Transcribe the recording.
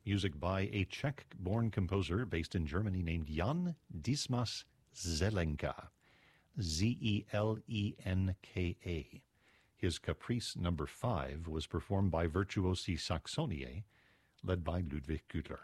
music by a Czech-born composer based in Germany named Jan Dismas Zelenka, Zelenka. His Caprice No. 5 was performed by Virtuosi Saxoniae, led by Ludwig Gütler.